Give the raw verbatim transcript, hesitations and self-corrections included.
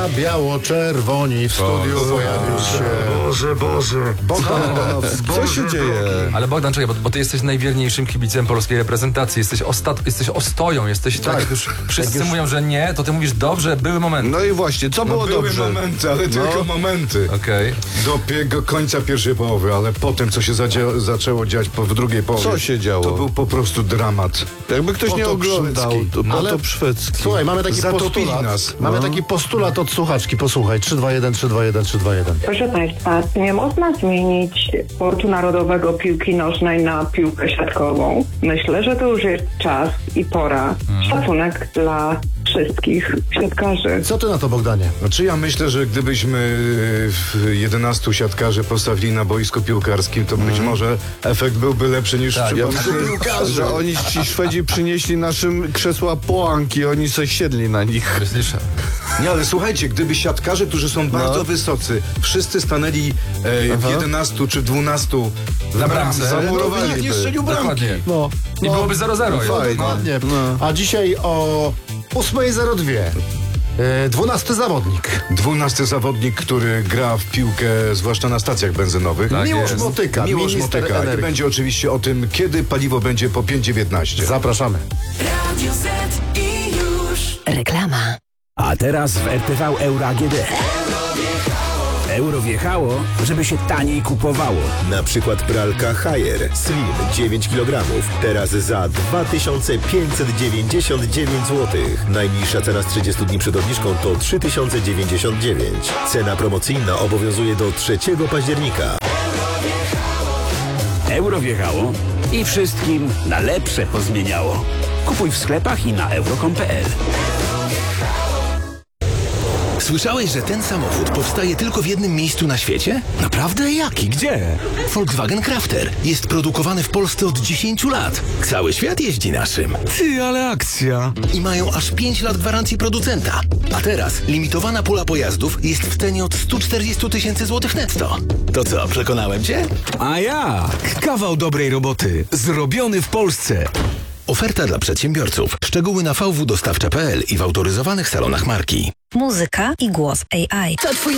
biało-czerwoni w studiu pojawił się. Boże, Boże. Bogdan, Co się dzieje? Ale Bogdan, czekaj, bo, bo ty jesteś najwierniejszym kibicem polskiej reprezentacji. Jesteś, ostat... jesteś ostoją, jesteś tak, jak już wszyscy mówią, że nie, to ty mówisz dobrze, były momenty. No i właśnie, co No było były dobrze? momenty, ale tylko momenty. Okej. Do pie- końca pierwszej połowy, ale potem, co się zadzia- zaczęło dziać po, w drugiej połowie. Co się działo? To był po prostu dramat. Jakby ktoś nie Potop oglądał, szwedzki. to Ale- potop szwedzki. Słuchaj, mamy taki Zatopili postulat. nas. Mamy taki postulat od słuchaczki, posłuchaj. trzy dwa jeden, trzy dwa jeden, trzy dwa jeden. Proszę Państwa, nie można zmienić sportu narodowego piłki nożnej na piłkę siatkową. Myślę, że to już jest czas i pora. Szacunek dla wszystkich siatkarzy. Co ty na to, Bogdanie? Znaczy ja myślę, że gdybyśmy jedenastu siatkarzy postawili na boisku piłkarskim, to być może efekt byłby lepszy niż Tak, w Ja przypadku myślę, piłkarzy. że oni, ci Szwedzi, przynieśli naszym krzesła połanki, oni se siedli na nich. Myślisz? Nie, ale słuchajcie, gdyby siatkarze, którzy są bardzo No. wysocy, wszyscy stanęli e, w jedenastu czy dwunastu Na bramce. zamurowali, nikt nie strzelił bramki. Dokładnie. No, I byłoby zero zero. No, fajnie. dokładnie. No. A dzisiaj o ósma zero dwa. E, dwunasty zawodnik. Dwunasty zawodnik, który gra w piłkę, zwłaszcza na stacjach benzynowych. Tak Miłosz jest. Motyka, Miłosz minister Motyka. I energii. będzie oczywiście o tym, kiedy paliwo będzie po pięć dziewiętnaście. Zapraszamy. Radio Z i już. Reklama. A teraz w R T V Euro A G D. Euro wjechało, żeby się taniej kupowało. Na przykład pralka Haier Slim dziewięć kilogramów. Teraz za dwa tysiące pięćset dziewięćdziesiąt dziewięć złotych. Najniższa cena z trzydziestu dni przed obniżką to trzy tysiące dziewięćdziesiąt dziewięć. Cena promocyjna obowiązuje do trzeciego października. Euro wjechało i wszystkim na lepsze pozmieniało. Kupuj w sklepach i na euro kropka com kropka p l. Słyszałeś, że ten samochód powstaje tylko w jednym miejscu na świecie? Naprawdę? Jaki? Gdzie? Volkswagen Crafter. Jest produkowany w Polsce od dziesięciu lat. Cały świat jeździ naszym. Ty, ale akcja. I mają aż pięć lat gwarancji producenta. A teraz limitowana pula pojazdów jest w cenie od stu czterdziestu tysięcy złotych netto. To co, przekonałem cię? A jak? Kawał dobrej roboty. Zrobiony w Polsce. Oferta dla przedsiębiorców. Szczegóły na v w dostawcza kropka p l i w autoryzowanych salonach marki. Muzyka i głos A I. To twój